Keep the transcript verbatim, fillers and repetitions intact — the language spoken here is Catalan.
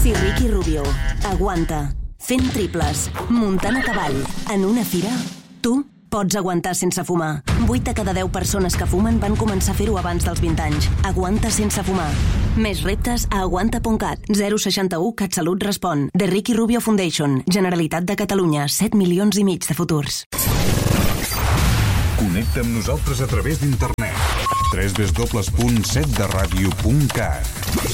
I Ricky Rubio. Aguanta. Fent triples. Muntant a cavall. En una fira, tu pots aguantar sense fumar. vuit de cada deu persones que fumen van començar a fer-ho abans dels vint anys. Aguanta sense fumar. Més reptes a aguanta punt cat. zero seixanta u CatSalut respon. The Ricky Rubio Foundation. Generalitat de Catalunya. set milions i mig de futurs. Connecta amb nosaltres a través d'internet. w w w punt set de ràdio punt cat.